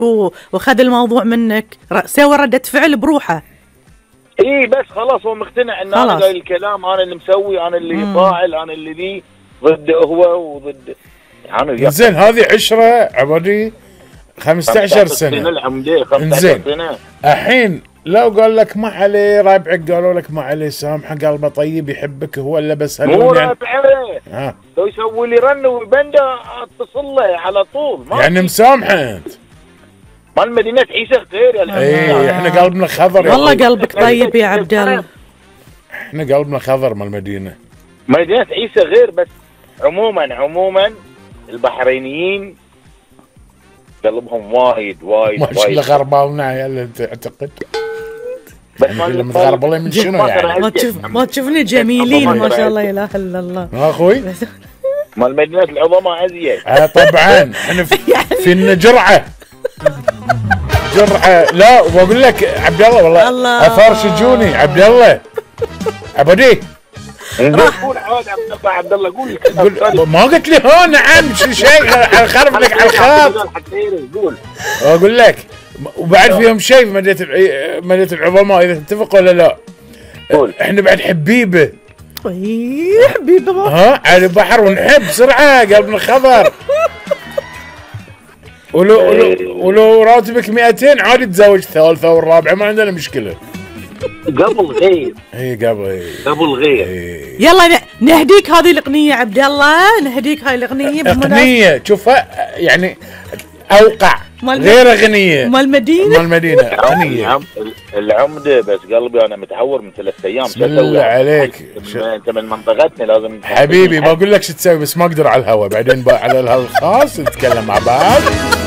وخذ الموضوع منك، سوى ردة فعل بروحه. اي بس خلاص هو مقتنع ان انا قايل الكلام، انا اللي مسوي، انا اللي فاعل، انا اللي ذي، ضد هو وضد يعني. زين هذه عشرة عبدي 15 سنة. العمدي 15 سنة. الحين لو قال لك ما عليه، رابعك قالوا لك ما عليه، سامحه، قلبه طيب، يحبك هو، الا بس مو رابعه لو يسوي لي رن وبنده اتصل له على طول. يعني مسامحه انت. مال مدينة عيسى غير يا اي احنا قلبنا خضر. والله قلبك طيب يا عبد الله. احنا قلبنا خضر مال المدينة. مدينة عيسى غير. بس عموما البحرينيين قلبهم وايد ما شاء الله غربالنا يا اللي تعتقد. بس يعني متغربله من شنو يعني؟ ما تشوفني جميلين ما شاء الله، لا اله الا الله. اخوي مال مدينة العظماء ازيد. طبعا احنا في لنا جرعه. لا واقول لك عبد الله والله اثار شجوني عبد الله عبدي. قول عبد الله قول. ما قلت لي هو نعم شيء خرب لك على الخاط. قول. اقول لك وبعد فيهم شيء في مدينة العظماء، اذا تتفق ولا لا؟ قول. احنا بعد حبيبه. حبيبه على البحر ونحب بسرعه، قلبنا خضر. ولو راتبك 200 عادي تزوج الثالثه والرابعه، ما عندنا مشكله. قبل غير. قبل غير. يلا نهديك هذه الاغنيه عبد الله، نهديك هاي الاغنيه. اغنيه شوفها يعني اوقع غير اغنيه مال المدينه اغنيه العمده. بس قلبي انا متهور من 3 ايام. بسم الله عليك. انت من منطقتنا لازم حبيبي بقول لك شو تسوي، بس ما اقدر على الهواء، بعدين على الهواء الخاص نتكلم مع بعض.